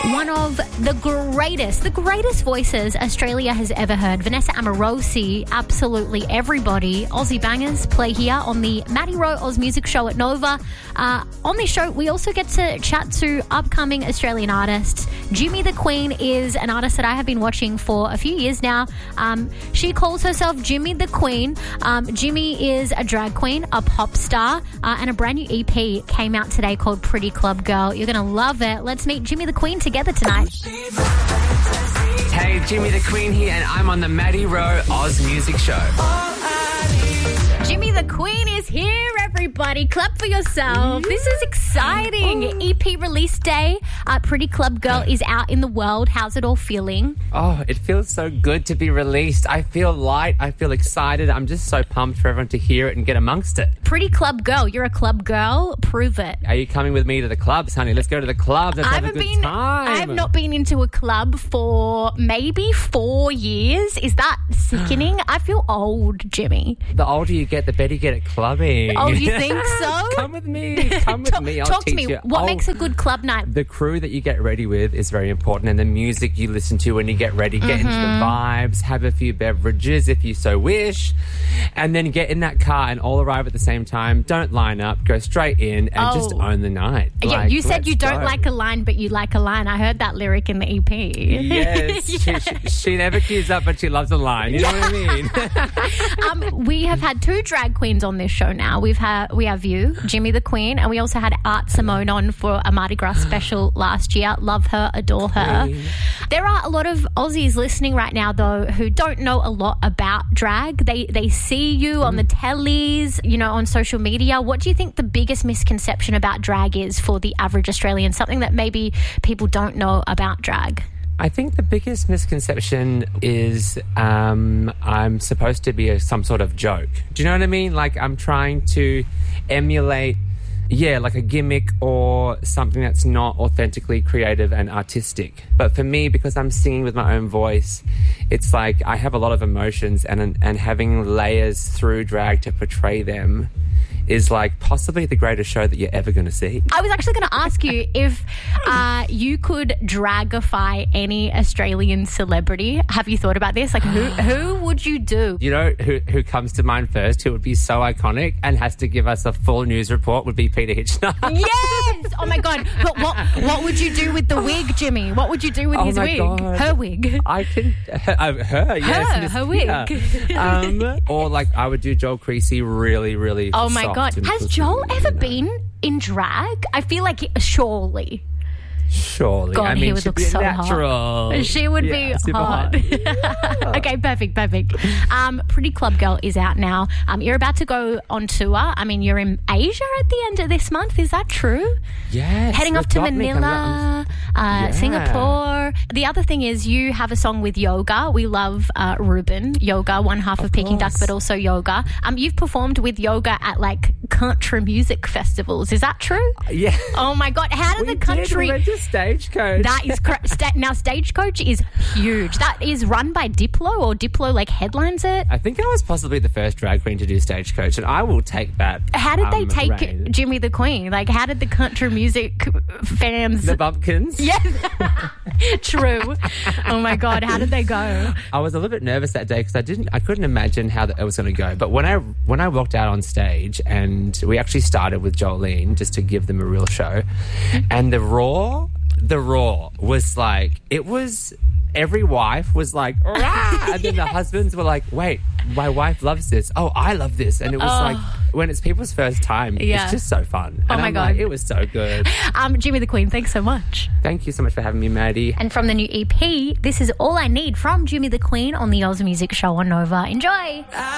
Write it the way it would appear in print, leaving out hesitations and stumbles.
One of the greatest voices Australia has ever heard. Vanessa Amorosi, absolutely everybody. Aussie bangers play here on the Maddie Rowe Oz Music Show at Nova. On this show, we also get to chat to upcoming Australian artists. Jimmy the Queen is an artist that I have been watching for a few years now. She calls herself Jimmy the Queen. Jimmy is a drag queen, a pop star, and a brand new EP came out today called Pretty Club Girl. You're going to love it. Let's meet Jimmy the Queen together tonight. Hey, Jimmy the Queen here, and I'm on the Maddie Rowe Oz Music Show. Jimmy the Queen is here, everybody. Clap for yourself. This is exciting. EP release day. Pretty Club Girl is out in the world. How's it all feeling? Oh, it feels so good to be released. I feel light. I feel excited. I'm just so pumped for everyone to hear it and get amongst it. Pretty Club Girl. You're a club girl. Prove it. Are you coming with me to the clubs, honey? Let's go to the clubs. Let's have a good time. I have not been into a club for maybe 4 years. Is that sickening? I feel old, Jimmy. The older you get, the better you get at clubbing. Oh, you think so? Come with me. Come with me. I'll talk teach to me. you. What makes a good club night? The crew that you get ready with is very important, and the music you listen to when you get ready. Get into the vibes, have a few beverages if you so wish, and then get in that car and all arrive at the same time. Don't line up. Go straight in and just own the night. Yeah, you said you don't like a line, but you like a line. I heard that lyric in the EP. Yes. She never queues up, but she loves a line. You know what I mean? We have had 2 drag queens on this show now. We have you, Jimmy the Queen, and we also had Art Simone on for a Mardi Gras special last year. Love her, adore her. There are a lot of Aussies listening right now, though, who don't know a lot about drag. They see you on the tellies, on social media. What do you think the biggest misconception about drag is for the average Australian? Something that maybe people don't know about drag? I think the biggest misconception is I'm supposed to be some sort of joke. Do you know what I mean? Like I'm trying to emulate, like a gimmick or something that's not authentically creative and artistic. But for me, because I'm singing with my own voice, it's like I have a lot of emotions and having layers through drag to portray them is like possibly the greatest show that you're ever going to see. I was actually going to ask you if you could dragify any Australian celebrity. Have you thought about this? Like who would you do? You know who comes to mind first, who would be so iconic and has to give us a full news report would be Peter Hitchner. Yes! Oh my God. But what would you do with the wig, Jimmy? What would you do with his wig? God. Her wig. I can... Her, yes. Her wig. Or like I would do Joel Creasy really, really Oh my God. Has Joel ever been in drag? I feel like surely. God, I mean, he would look so natural. Hot. She would be hot. Okay, perfect. Pretty Club Girl is out now. You're about to go on tour. I mean, you're in Asia at the end of this month. Is that true? Yes. Heading off to Manila, Singapore. The other thing is you have a song with Yoga. We love Ruben, Yoga, one half of Peking Duck, but also Yoga. You've performed with Yoga at like country music festivals. Is that true? Yeah. Oh my God. How did the country... We went to Stagecoach. That is now Stagecoach is huge. That is run by Diplo, or Diplo like headlines it. I think I was possibly the first drag queen to do Stagecoach, and I will take that. How did they take Jimmy the Queen? Like, how did the country music fans? The Bumpkins. Yes, true. Oh my God, how did they go? I was a little bit nervous that day because I couldn't imagine how it was going to go. But when I walked out on stage, and we actually started with Jolene just to give them a real show, and the Raw was like, it was, every wife was like, rah! And then the husbands were like, wait, my wife loves this. Oh, I love this. And it was like, when it's people's first time, it's just so fun. And my God. like, it was so good. Jimmy the Queen, thanks so much. Thank you so much for having me, Maddie. And from the new EP, this is All I Need from Jimmy the Queen on the Oz Music Show on Nova. Enjoy.